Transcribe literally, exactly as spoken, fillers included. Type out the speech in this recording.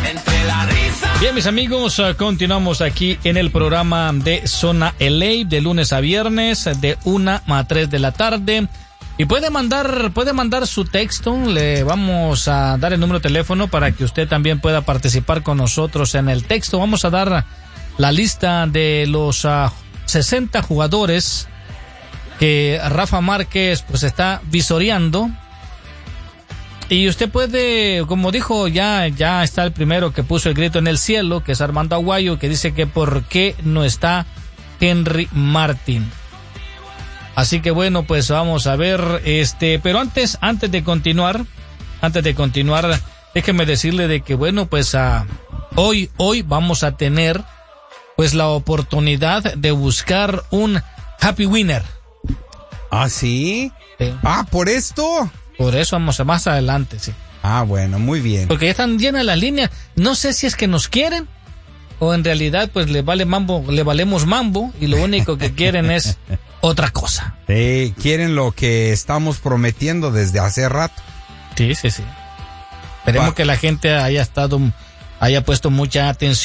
Bien, mis amigos, continuamos aquí en el programa de Zona L A de lunes a viernes de una a tres de la tarde. Y puede mandar, puede mandar su texto, le vamos a dar el número de teléfono para que usted también pueda participar con nosotros en el texto. Vamos a dar la lista de los uh, sesenta jugadores que Rafa Márquez pues está visoreando. Y usted puede, como dijo, ya, ya está el primero que puso el grito en el cielo, que es Armando Aguayo, que dice que por qué no está Henry Martin. Así que bueno, pues vamos a ver, este, pero antes, antes de continuar, antes de continuar, déjeme decirle de que bueno, pues uh, hoy, hoy vamos a tener pues la oportunidad de buscar un Happy Winner. ¿Ah, sí? Sí. Ah, ¿por esto? Por eso vamos a más adelante, sí. Ah, bueno, muy bien. Porque ya están llenas las líneas. No sé si es que nos quieren o en realidad pues le vale mambo, le valemos mambo y lo único que quieren es otra cosa. Sí, quieren lo que estamos prometiendo desde hace rato. Sí, sí, sí. Esperemos Va. que la gente haya estado, haya puesto mucha atención.